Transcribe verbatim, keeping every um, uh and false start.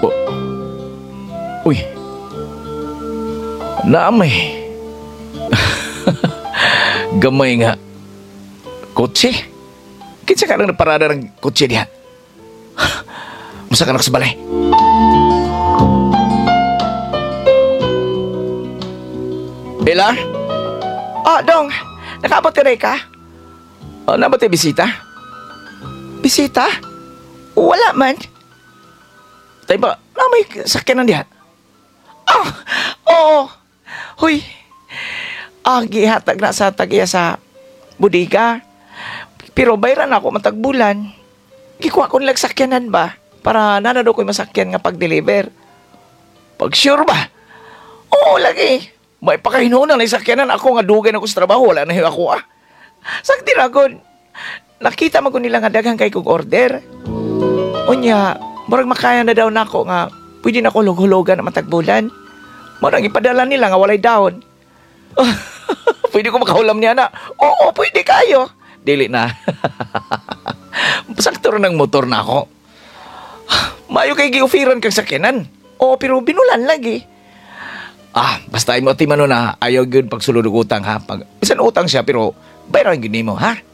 Uy, naamay. Gamay nga. Kotse? Kinsa ka nang naparada ng kotse diha? Musa ka nakasabalay? Pilar? Oh, Dong. Nakaabot ka na ka? Oh, na ba tayo bisita? Bisita? Wala man. Tayo ba, na may sakyanan diha? Oh, oo. Huy. Ah, gihatag na sa tagiya sa budiga. Pero bayran ako matagbulan. Gikuha ko nilang sakyanan ba? Para nanado ko'y masakyan nga pag-deliver. Pag sure ba? Oo, lagi. May pakahinunan na sakyanan ako nga dugay na ko sa trabaho. Wala na yung ako ah. Sakti ra gud. Nakita man ko nila nga daghang kay kog order. Unya, murag makaya na daw nako nga pwede na ko lug-hulugan na matagbulan. Murag ipadala nila nga walay daon. Pwede ko makahulam niya na. Oo, pwede kayo. Dili na. Sakto rin ng motor na ako. Mayo kay gi-offeran kang sakyanan. Oo, pero binulan lagi. Ah, basta imo ti mano na ayaw gyud pagsulod og utang ha. Pag bisan utang siya pero bayaran gyud nimo ha.